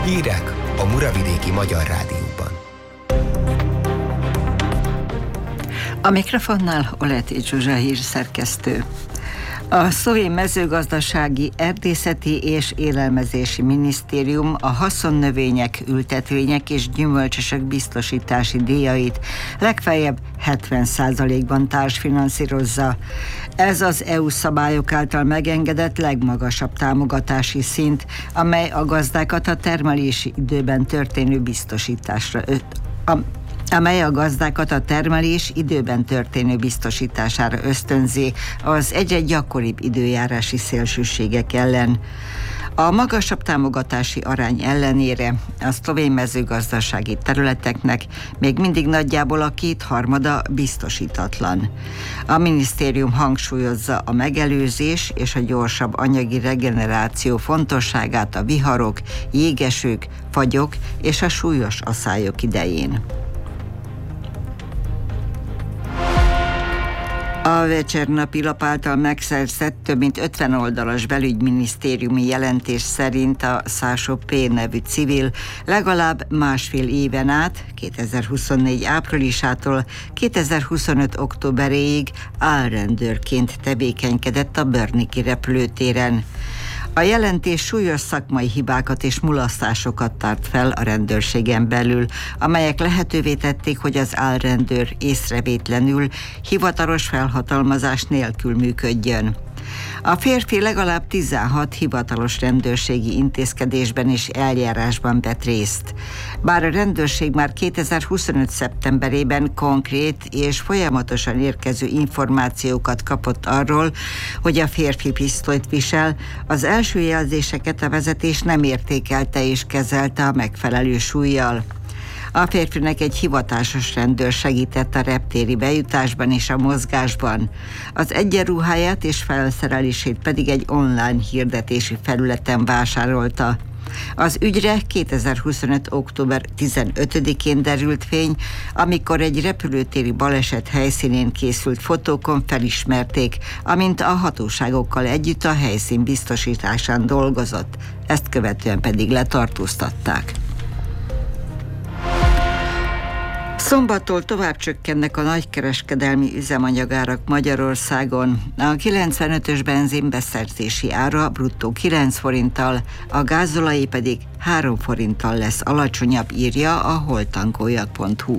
Hírek a Muravidéki Magyar Rádióban. A mikrofonnál Oleti Zsuzsa hírszerkesztő. A szlovén mezőgazdasági, erdészeti és élelmezési minisztérium a haszonnövények, ültetvények és gyümölcsösök biztosítási díjait legfeljebb 70%-ban társfinanszírozza. Ez az EU szabályok által megengedett legmagasabb támogatási szint, amely a gazdákat a termelési időben történő biztosításra biztosítására ösztönzi az egyre gyakoribb időjárási szélsőségek ellen. A magasabb támogatási arány ellenére a szlovén mezőgazdasági területeknek még mindig nagyjából a 2/3 biztosítatlan. A minisztérium hangsúlyozza a megelőzés és a gyorsabb anyagi regeneráció fontosságát a viharok, jégesők, fagyok és a súlyos aszályok idején. A Večernapi Lap által megszerzett több mint 50 oldalas belügyminisztériumi jelentés szerint a Száso P. nevű civil legalább másfél éven át, 2024 áprilisától 2025 októberéig álrendőrként tevékenykedett a Brniki repülőtéren. A jelentés súlyos szakmai hibákat és mulasztásokat tárt fel a rendőrségen belül, amelyek lehetővé tették, hogy az álrendőr észrevétlenül, hivatalos felhatalmazás nélkül működjön. A férfi legalább 16 hivatalos rendőrségi intézkedésben és eljárásban vett részt. Bár a rendőrség már 2025. szeptemberében konkrét és folyamatosan érkező információkat kapott arról, hogy a férfi pisztolyt visel, az első jelzéseket a vezetés nem értékelte és kezelte a megfelelő súllyal. A férfinek egy hivatásos rendőr segített a reptéri bejutásban és a mozgásban. Az egyenruháját és felszerelését pedig egy online hirdetési felületen vásárolta. Az ügyre 2025. október 15-én derült fény, amikor egy repülőtéri baleset helyszínén készült fotókon felismerték, amint a hatóságokkal együtt a helyszín biztosításán dolgozott. Ezt követően pedig letartóztatták. Szombattól tovább csökkennek a nagykereskedelmi üzemanyagárak Magyarországon. A 95-ös benzin beszerzési ára bruttó 9 forinttal, a gázolajé pedig 3 forinttal lesz alacsonyabb, írja a holtankoljak.hu.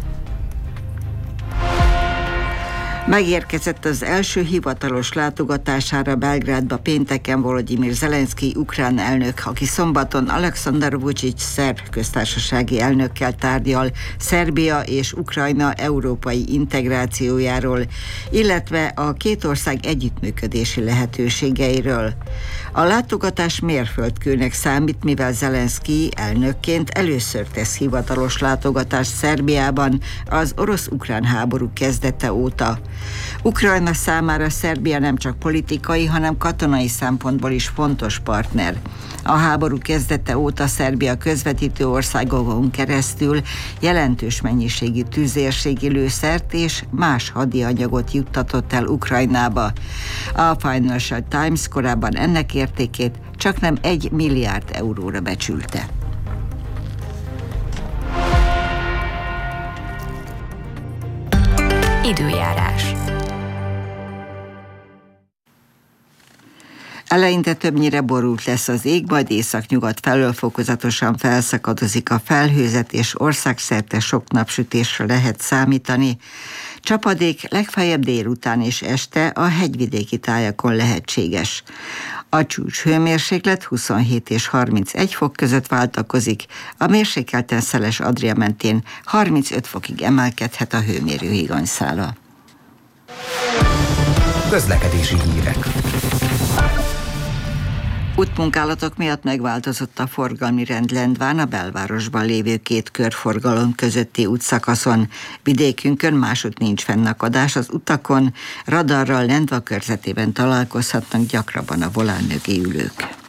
Megérkezett az első hivatalos látogatására Belgrádba pénteken Volodymyr Zelenszkij ukrán elnök, aki szombaton Alexander Vučić szerb köztársasági elnökkel tárgyal Szerbia és Ukrajna európai integrációjáról, illetve a két ország együttműködési lehetőségeiről. A látogatás mérföldkőnek számít, mivel Zelenszkij elnökként először tesz hivatalos látogatást Szerbiában az orosz-ukrán háború kezdete óta. Ukrajna számára Szerbia nem csak politikai, hanem katonai szempontból is fontos partner. A háború kezdete óta Szerbia közvetítő országokon keresztül jelentős mennyiségű tüzérségi lőszert és más hadianyagot juttatott el Ukrajnába. A Financial Times korábban ennek értékét csaknem 1 milliárd euróra becsülte. Időjárás. Eleinte többnyire borult lesz az ég, majd északnyugat felől fokozatosan felszakadozik a felhőzet, és országszerte sok napsütésre lehet számítani. Csapadék legfeljebb délután és este a hegyvidéki tájakon lehetséges. A csúcs hőmérséklet 27 és 31 fok között váltakozik, a mérsékelten szeles Adria mentén 35 fokig emelkedhet a hőmérő higanyszála. Közlekedési hírek. Útmunkálatok miatt megváltozott a forgalmi rend Lendván a belvárosban lévő 2 körforgalom közötti útszakaszon. Vidékünkön másút nincs fennakadás, az utakon radarral Lendva körzetében találkozhatnak gyakrabban a volán mögé ülők.